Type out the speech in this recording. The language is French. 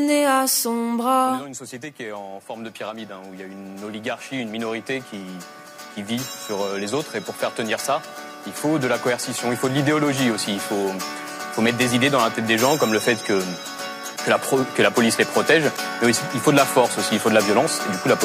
à son bras. On est dans une société qui est en forme de pyramide, où il y a une oligarchie, une minorité qui vit sur les autres. Et pour faire tenir ça, il faut de la coercition, il faut de l'idéologie aussi. Il faut mettre des idées dans la tête des gens, comme le fait que la police les protège. Mais aussi, il faut de la force aussi, il faut de la violence. Et du coup, la